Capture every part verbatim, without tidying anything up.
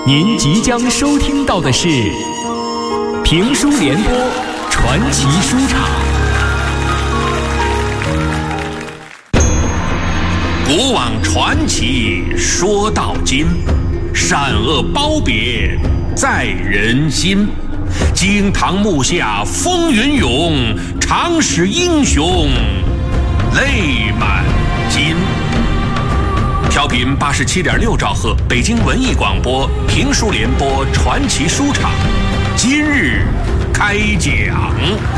您即将收听到的是评书联播传奇书场。 古往传奇说到今，善恶褒贬在人心。惊堂木下风云涌，常使英雄泪满襟。调频八十七点六兆赫，北京文艺广播评书联播传奇书场，今日开讲。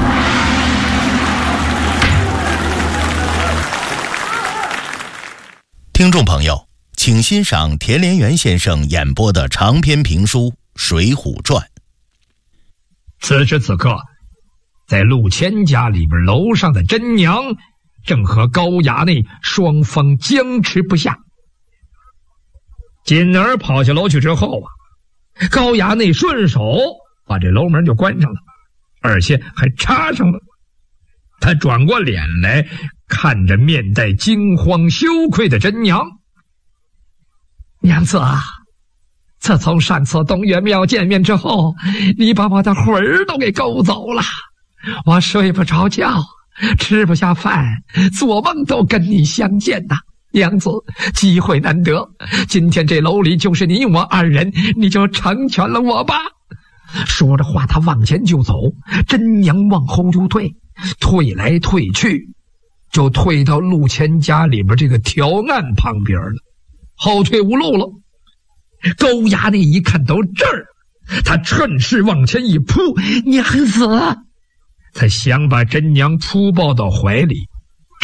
听众朋友，请欣赏田连元先生演播的长篇评书《水浒传》。 此时此刻，在陆谦家里边楼上的甄娘正和高衙内双方僵持不下。锦儿跑下楼去之后啊，高衙内顺手把这楼门就关上了，而且还插上了。他转过脸来看着面带惊慌羞愧的甄娘：娘子啊，自从上次东岳庙见面之后，你把我的魂儿都给勾走了，我睡不着觉，吃不下饭，做梦都跟你相见呐。娘子，机会难得，今天这楼里就是你我二人，你就成全了我吧。说着话，他往前就走，甄娘往后就退，退来退去，就退到陆谦家里边这个条案旁边了，后退无路了。高衙内一看到这儿，他趁势往前一扑，娘子，他想把甄娘扑抱到怀里，